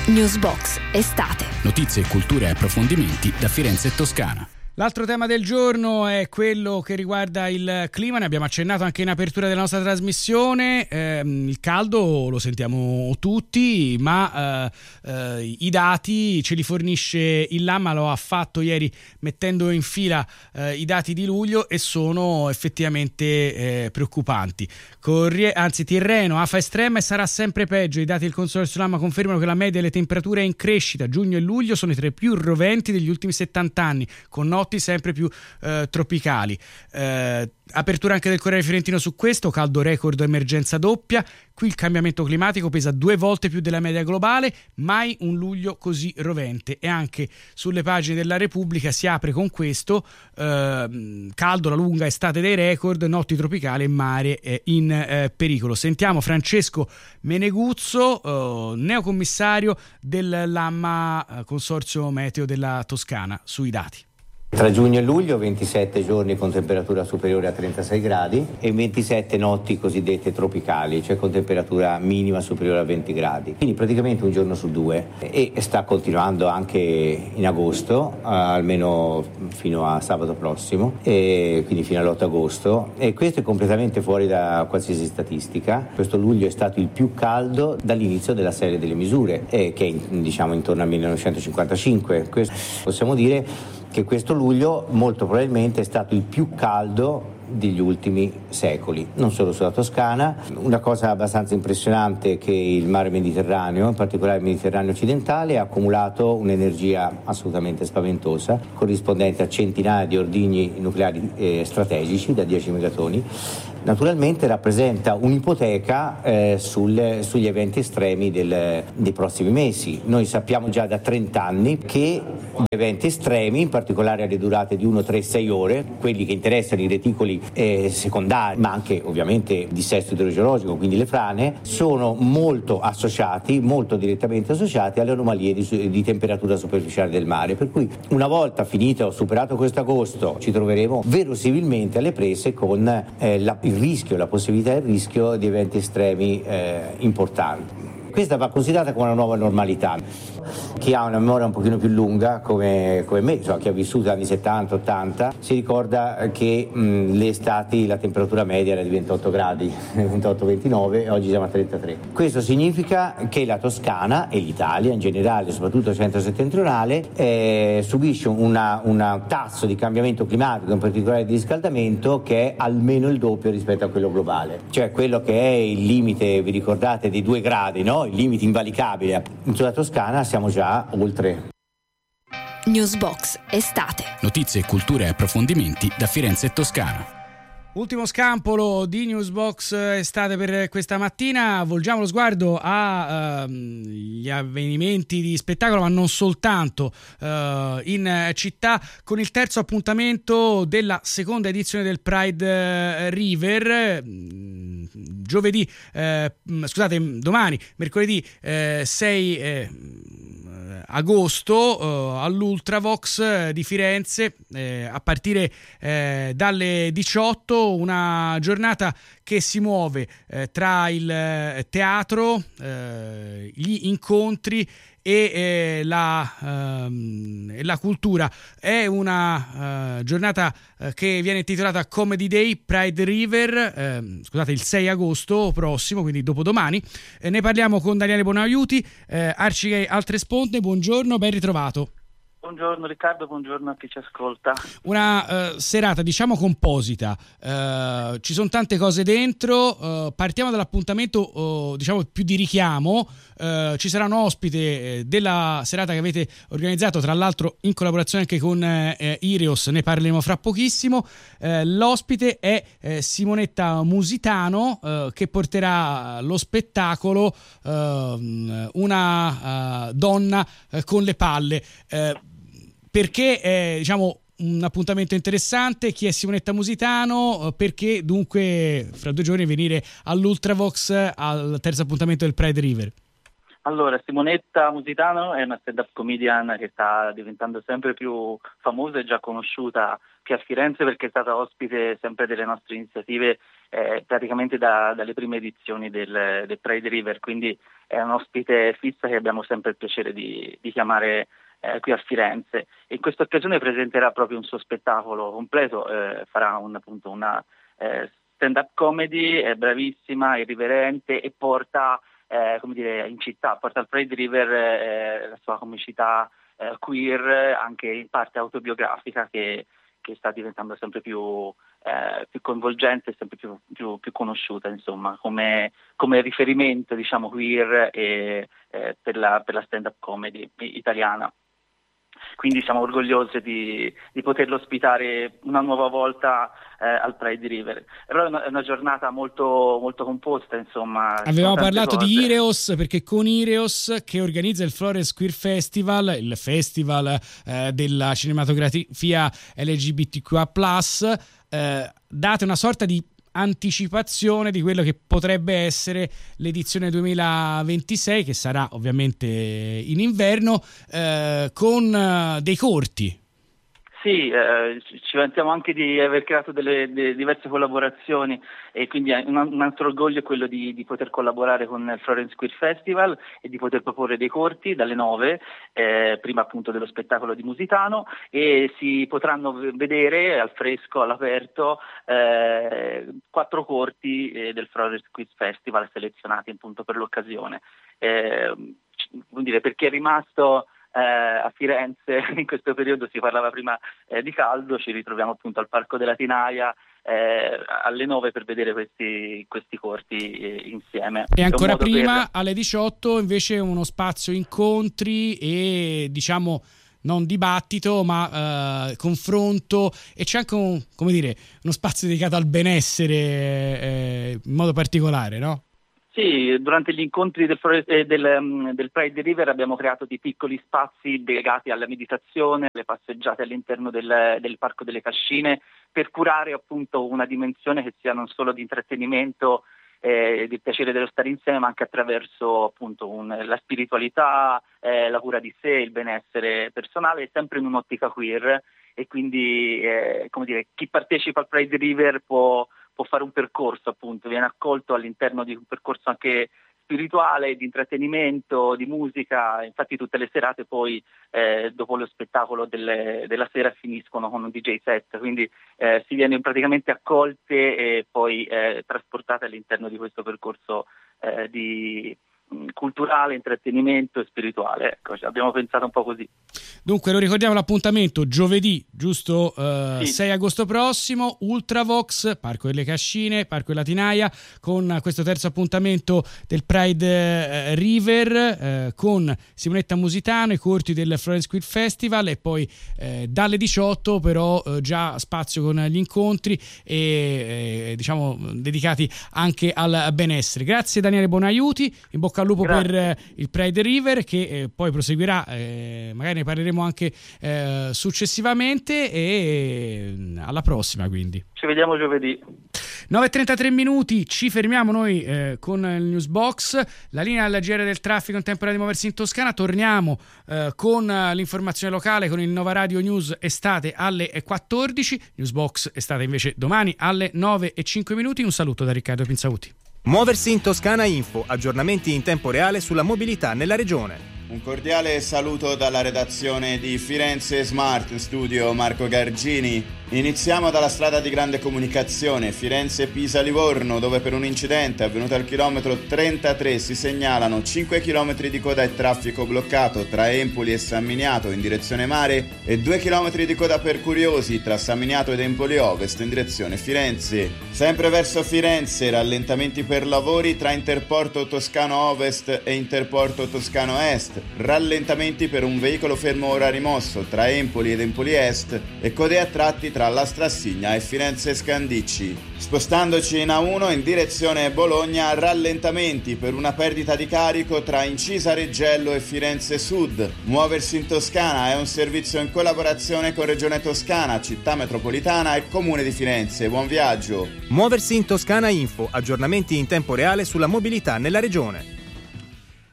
Newsbox estate. Notizie, cultura e approfondimenti da Firenze e Toscana. L'altro tema del giorno è quello che riguarda il clima, ne abbiamo accennato anche in apertura della nostra trasmissione. Il caldo lo sentiamo tutti, ma i dati ce li fornisce il Lamma, lo ha fatto ieri mettendo in fila i dati di luglio e sono effettivamente preoccupanti. Tirreno, afa estrema e sarà sempre peggio. I dati del Consorzio Lamma confermano che la media delle temperature è in crescita. Giugno e luglio sono tra i più roventi degli ultimi 70 anni, con notti sempre più tropicali. Apertura anche del Corriere Fiorentino su questo: caldo record, emergenza doppia. Qui il cambiamento climatico pesa 2 volte più della media globale, mai un luglio così rovente. E anche sulle pagine della Repubblica si apre con questo: caldo, la lunga estate dei record, notti tropicali e mare in pericolo. Sentiamo Francesco Meneguzzo, neocommissario del Lamma, Consorzio Meteo della Toscana, sui dati. Tra giugno e luglio 27 giorni con temperatura superiore a 36 gradi e 27 notti cosiddette tropicali, cioè con temperatura minima superiore a 20 gradi. Quindi praticamente un giorno su 2, e sta continuando anche in agosto, almeno fino a sabato prossimo, e quindi fino all'8 agosto. E questo è completamente fuori da qualsiasi statistica. Questo luglio è stato il più caldo dall'inizio della serie delle misure, che è intorno al 1955. Questo possiamo dire che questo luglio molto probabilmente è stato il più caldo degli ultimi secoli, non solo sulla Toscana. Una cosa abbastanza impressionante è che il mare Mediterraneo, in particolare il Mediterraneo occidentale, ha accumulato un'energia assolutamente spaventosa, corrispondente a centinaia di ordigni nucleari strategici da 10 megatoni. Naturalmente rappresenta un'ipoteca sugli eventi estremi dei prossimi mesi. Noi sappiamo già da 30 anni che gli eventi estremi, in particolare alle durate di 1, 3, 6 ore, quelli che interessano i reticoli secondari, ma anche ovviamente dissesto idrogeologico, quindi le frane, sono molto direttamente associati alle anomalie di temperatura superficiale del mare. Per cui una volta finito o superato questo agosto ci troveremo verosimilmente alle prese con la possibilità del rischio di eventi estremi importanti. Questa va considerata come una nuova normalità. Chi ha una memoria un pochino più lunga come me, cioè chi ha vissuto anni 70-80, si ricorda che le estati la temperatura media era di 28 gradi, 28-29, e oggi siamo a 33. Questo significa che la Toscana e l'Italia in generale, soprattutto centro-settentrionale, subisce un tasso di cambiamento climatico, in particolare di riscaldamento, che è almeno il doppio rispetto a quello globale. Cioè quello che è il limite, vi ricordate, dei 2 gradi, no? Il limite invalicabile. Sulla Toscana siamo già oltre. Newsbox estate. Notizie, cultura e approfondimenti da Firenze e Toscana. Ultimo scampolo di Newsbox estate per questa mattina. Volgiamo lo sguardo agli avvenimenti di spettacolo, ma non soltanto, in città, con il terzo appuntamento della seconda edizione del Pride River. Domani, mercoledì 6 agosto, all'Ultravox di Firenze, a partire dalle 18, una giornata che si muove tra il teatro, gli incontri e la cultura. È una giornata che viene intitolata Comedy Day Pride River, il 6 agosto prossimo, quindi dopodomani. Ne parliamo con Daniele Bonaiuti, Arcigay Altre Sponde. Buongiorno, ben ritrovato. Buongiorno Riccardo, buongiorno a chi ci ascolta. Una serata composita, ci sono tante cose dentro. Partiamo dall'appuntamento più di richiamo. Ci sarà un ospite della serata che avete organizzato, tra l'altro in collaborazione anche con Ireos, ne parleremo fra pochissimo. L'ospite è Simonetta Musitano, che porterà lo spettacolo Una donna con le palle. Perché è un appuntamento interessante? Chi è Simonetta Musitano? Perché dunque fra 2 giorni venire all'Ultravox al terzo appuntamento del Pride River? Allora, Simonetta Musitano è una stand-up comedian che sta diventando sempre più famosa e già conosciuta qui a Firenze, perché è stata ospite sempre delle nostre iniziative praticamente dalle prime edizioni del Pride River, quindi è un ospite fissa che abbiamo sempre il piacere di chiamare qui a Firenze. E in questa occasione presenterà proprio un suo spettacolo completo, farà una stand-up comedy, è bravissima, irriverente e porta in città, porta al Pride River la sua comicità queer, anche in parte autobiografica, che sta diventando sempre più coinvolgente e sempre più conosciuta, insomma, come riferimento, diciamo, queer per la stand-up comedy italiana. Quindi siamo orgogliosi di poterlo ospitare una nuova volta al Pride River. Però è una giornata molto, molto composta, insomma. Avevamo parlato di Ireos, perché con Ireos, che organizza il Florence Queer Festival, il festival della cinematografia LGBTQA+, date una sorta di anticipazione di quello che potrebbe essere l'edizione 2026, che sarà ovviamente in inverno, con dei corti. Sì, ci vantiamo anche di aver creato delle diverse collaborazioni, e quindi un altro orgoglio è quello di poter collaborare con il Florence Queer Festival e di poter proporre dei corti dalle 9, prima appunto dello spettacolo di Musitano, e si potranno vedere al fresco, all'aperto, 4 corti del Florence Queer Festival selezionati appunto per l'occasione. Vuol dire, per chi è rimasto a Firenze in questo periodo, si parlava prima di caldo, ci ritroviamo appunto al Parco della Tinaia alle 9 per vedere questi corti insieme. E ancora prima alle 18 invece uno spazio incontri e, diciamo, non dibattito ma confronto, e c'è anche uno spazio dedicato al benessere in modo particolare, no? Sì, durante gli incontri del Pride River abbiamo creato dei piccoli spazi legati alla meditazione, alle passeggiate all'interno del Parco delle Cascine, per curare appunto una dimensione che sia non solo di intrattenimento, del piacere dello stare insieme, ma anche attraverso appunto la spiritualità, la cura di sé, il benessere personale, sempre in un'ottica queer. E quindi chi partecipa al Pride River può fare un percorso, appunto, viene accolto all'interno di un percorso anche spirituale, di intrattenimento, di musica. Infatti tutte le serate poi dopo lo spettacolo della sera finiscono con un DJ set, quindi si viene praticamente accolte e poi trasportate all'interno di questo percorso di culturale, intrattenimento e spirituale. Ecco, abbiamo pensato un po' così. Dunque lo ricordiamo, l'appuntamento giovedì, giusto? Sì. 6 agosto prossimo, Ultravox, Parco delle Cascine, Parco della Tinaia, con questo terzo appuntamento del Pride River, con Simonetta Musitano, i corti del Florence Queer Festival, e poi dalle 18 però già spazio con gli incontri e diciamo dedicati anche al benessere. Grazie Daniele Bonaiuti, in bocca al lupo. Grazie. Per il Pride River, che poi proseguirà, magari ne parleremo anche successivamente, e alla prossima. Quindi ci vediamo giovedì. 9:33 minuti, ci fermiamo noi con il Newsbox, la linea al GR del traffico in tempo di muoversi in Toscana. Torniamo con l'informazione locale con il Nova Radio News Estate alle 14, Newsbox Estate invece domani alle 9:05. Un saluto da Riccardo Pinzauti. Muoversi in Toscana Info, aggiornamenti in tempo reale sulla mobilità nella regione. Un cordiale saluto dalla redazione di Firenze Smart, in studio Marco Gargini. Iniziamo dalla strada di grande comunicazione Firenze-Pisa-Livorno, dove per un incidente avvenuto al chilometro 33 si segnalano 5 km di coda e traffico bloccato tra Empoli e San Miniato in direzione mare e 2 km di coda per curiosi tra San Miniato ed Empoli Ovest in direzione Firenze. Sempre verso Firenze, rallentamenti per lavori tra Interporto Toscano Ovest e Interporto Toscano Est, rallentamenti per un veicolo fermo ora rimosso tra Empoli ed Empoli Est e code a tratti tra la Strassigna e Firenze Scandicci. Spostandoci in A1 in direzione Bologna, rallentamenti per una perdita di carico tra Incisa Reggello e Firenze Sud. Muoversi in Toscana è un servizio in collaborazione con Regione Toscana, Città Metropolitana e Comune di Firenze. Buon viaggio! Muoversi in Toscana Info, aggiornamenti in tempo reale sulla mobilità nella regione.